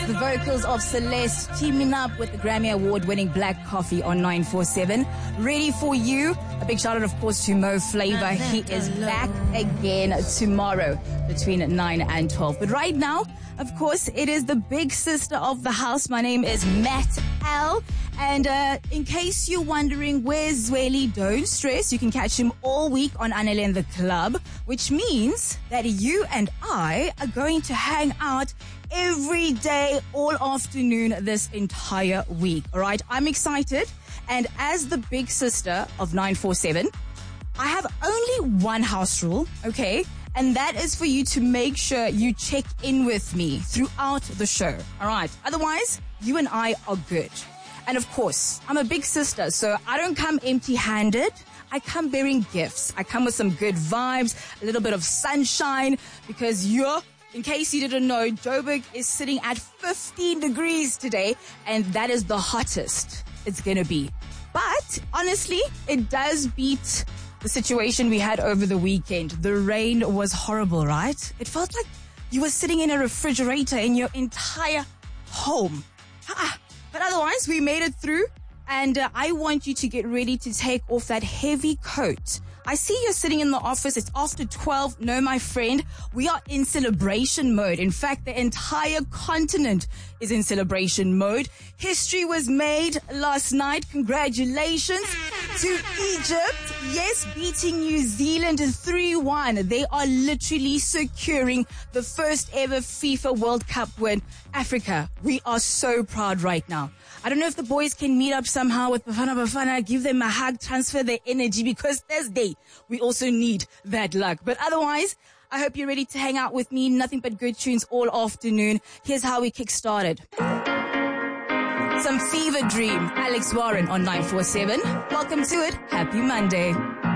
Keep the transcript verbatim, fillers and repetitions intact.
the vocals of Celeste teaming up with the Grammy Award-winning Black Coffee on nine four seven. Ready for you. A big shout out, of course, to Mo Flavor. He is back again tomorrow between nine and twelve. But right now, of course, it is the big sister of the house. My name is Matt L. And uh, in case you're wondering where's Zweli, don't stress. You can catch him all week on Anele and the Club, which means that you and I are going to hang out every day, all afternoon, this entire week. All right, I'm excited. And as the big sister of nine four seven, I have only one house rule, okay? And that is for you to make sure you check in with me throughout the show. All right. Otherwise, you and I are good. And of course, I'm a big sister, so I don't come empty-handed. I come bearing gifts. I come with some good vibes, a little bit of sunshine, because you're, in case you didn't know, Joburg is sitting at fifteen degrees today, and that is the hottest it's gonna be. But honestly, it does beat the situation we had over the weekend. The rain was horrible, right? It felt like you were sitting in a refrigerator in your entire home. But otherwise, we made it through. And uh, I want you to get ready to take off that heavy coat. I see you're sitting in the office. It's after twelve. No, my friend, we are in celebration mode. In fact, the entire continent is in celebration mode. History was made last night. Congratulations to Egypt. Yes, beating New Zealand three one. They are literally securing the first ever FIFA World Cup win. Africa, we are so proud right now. I don't know if the boys can meet up somehow with Bafana Bafana, give them a hug, transfer their energy, because Thursday, we also need that luck. But otherwise, I hope you're ready to hang out with me. Nothing but good tunes all afternoon. Here's how we kick started. Some Fever Dream, Alex Warren on nine four seven. Welcome to it. Happy Monday.